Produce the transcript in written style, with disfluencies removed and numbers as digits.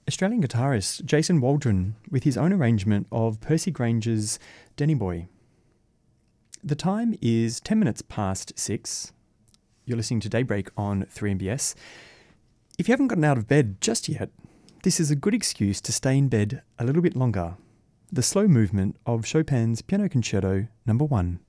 Australian guitarist Jason Waldron with his own arrangement of Percy Granger's Denny Boy. The time is 10 minutes past 6. You're listening to Daybreak on 3MBS. If you haven't gotten out of bed just yet, this is a good excuse to stay in bed a little bit longer. The slow movement of Chopin's Piano Concerto No. 1.